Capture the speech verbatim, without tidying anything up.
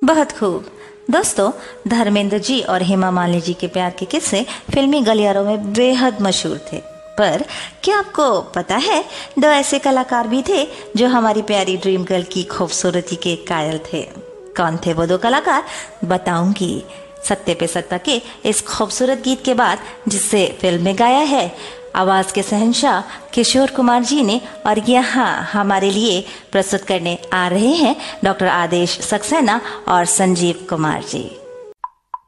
बहुत खूब। दोस्तों, धर्मेंद्र जी और हेमा मालिनी जी के प्यार के किस्से फिल्मी गलियारों में बेहद मशहूर थे। पर क्या आपको पता है, दो ऐसे कलाकार भी थे जो हमारी प्यारी ड्रीम गर्ल की खूबसूरती के कायल थे। कौन थे वो दो कलाकार, बताऊंगी सत्ते पे सत्ता के इस खूबसूरत गीत के बाद, जिससे फिल्म में गाया है आवाज के शहंशाह किशोर कुमार जी ने। और यहाँ हमारे लिए प्रस्तुत करने आ रहे हैं डॉक्टर आदेश सक्सेना और संजीव कुमार जी।